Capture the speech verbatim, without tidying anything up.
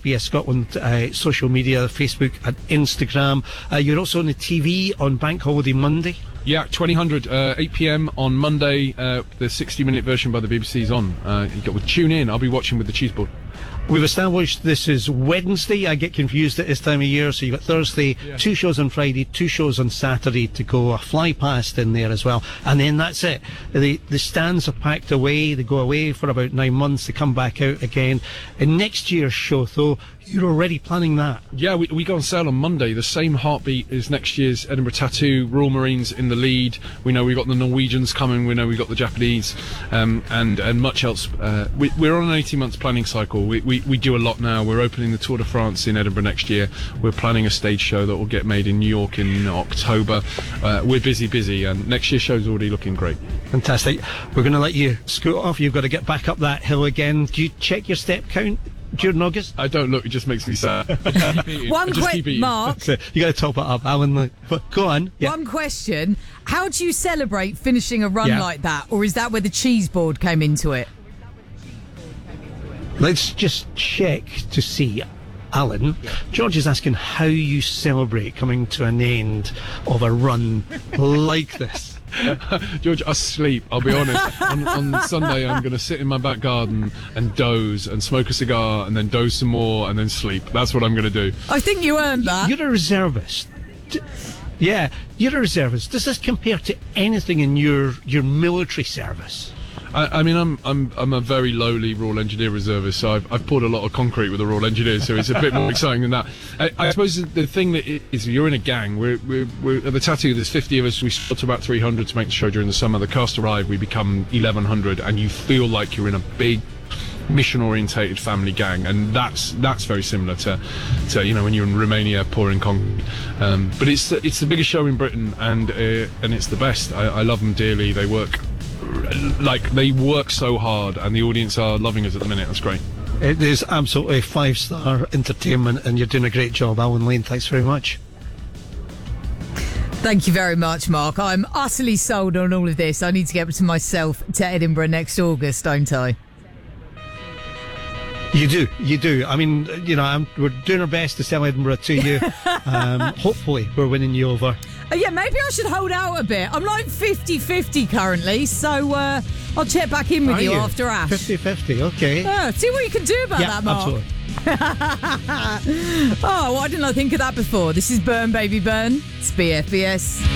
B S Scotland uh, social media, Facebook and Instagram. Uh, you're also on the T V on Bank Holiday Monday. Yeah, twenty hundred, uh, eight p.m. on Monday. Uh, the sixty-minute version by the B B C is on. Uh, you got to tune in. I'll be watching with the cheese board. We've established this is Wednesday. I get confused at this time of year. So you've got Thursday, yeah. two shows on Friday, two shows on Saturday to go. A fly past in there as well. And then that's it. The, the stands are packed away. They go away for about nine months. They come back out again. And next year's show, though, you're already planning that. Yeah, we, we go on sale on Monday. The same heartbeat as next year's Edinburgh Tattoo. Royal Marines in the lead. We know we've got the Norwegians coming. We know we've got the Japanese, um, and and much else. Uh, we, we're on an eighteen months planning cycle. We, we we do a lot now. We're opening the Tour de France in Edinburgh next year. We're planning a stage show that will get made in New York in October. Uh, we're busy, busy, and next year's show's already looking great. Fantastic. We're going to let you scoot off. You've got to get back up that hill again. Do you check your step count during August? I don't look, it just makes me sad. One question, Mark. So you got to top it up, Alan. But go on. Yeah. One question. How do you celebrate finishing a run yeah. like that? Or is that where the cheese board came into it? Let's just check to see. Alan, George is asking how you celebrate coming to an end of a run like this. George, I sleep, I'll be honest. on, on Sunday I'm going to sit in my back garden and doze and smoke a cigar and then doze some more and then sleep. That's what I'm going to do. I think you earned that. You're a reservist. D- yeah, you're a reservist. Does this compare to anything in your, your military service? I, I mean, I'm I'm I'm a very lowly Royal Engineer reservist, so I've, I've poured a lot of concrete with the Royal Engineers, so it's a bit more exciting than that. I, I suppose the thing that is, you're in a gang. We're, we're, we're at the Tattoo. There's fifty of us. We start to about three hundred to make the show during the summer. The cast arrive. We become eleven hundred, and you feel like you're in a big mission-orientated family gang, and that's that's very similar to, to you know, when you're in Romania pouring concrete. Um, but it's it's the biggest show in Britain, and uh, and it's the best. I, I love them dearly. They work. Like, they work so hard, and the audience are loving us at the minute. That's great. It is absolutely five-star entertainment, and you're doing a great job, Alan Lane. Thanks very much. Thank you very much, Mark. I'm utterly sold on all of this. I need to get to myself to Edinburgh next August, don't I? You do, you do. I mean, you know, I'm, we're doing our best to sell Edinburgh to you. um, hopefully, we're winning you over. Uh, yeah, maybe I should hold out a bit. I'm like fifty-fifty currently, so uh, I'll check back in with you, you after Ash. fifty-fifty, okay. Uh, see what you can do about yeah, that, Mark. Absolutely. Oh, why didn't I think of that before? This is Burn Baby Burn. It's B F B S.